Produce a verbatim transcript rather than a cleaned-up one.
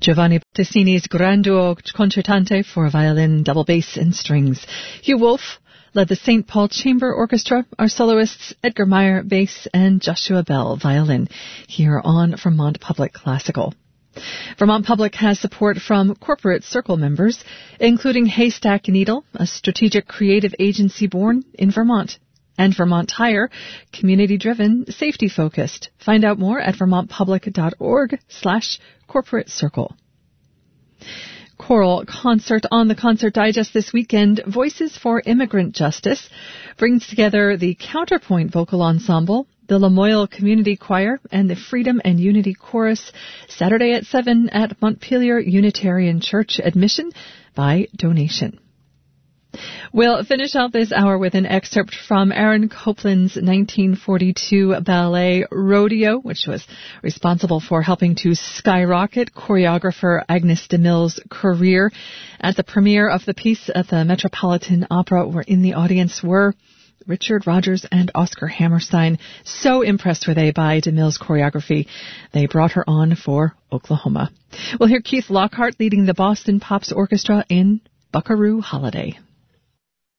Giovanni Battistini's Granduo Concertante for violin, double bass, and strings. Hugh Wolf led the Saint Paul Chamber Orchestra. Our soloists, Edgar Meyer, bass, and Joshua Bell, violin, here on Vermont Public Classical. Vermont Public has support from corporate circle members, including Haystack Needle, a strategic creative agency born in Vermont, and Vermont Tire, community-driven, safety-focused. Find out more at vermontpublic.org slash corporate circle. Choral concert on the Concert Digest this weekend. Voices for Immigrant Justice brings together the Counterpoint Vocal Ensemble, the Lamoille Community Choir, and the Freedom and Unity Chorus, Saturday at seven at Montpelier Unitarian Church. Admission by donation. We'll finish out this hour with an excerpt from Aaron Copland's nineteen forty-two ballet Rodeo, which was responsible for helping to skyrocket choreographer Agnes DeMille's career. At the premiere of the piece at the Metropolitan Opera, where in the audience were Richard Rogers and Oscar Hammerstein. So impressed were they by DeMille's choreography, they brought her on for Oklahoma. We'll hear Keith Lockhart leading the Boston Pops Orchestra in Buckaroo Holiday.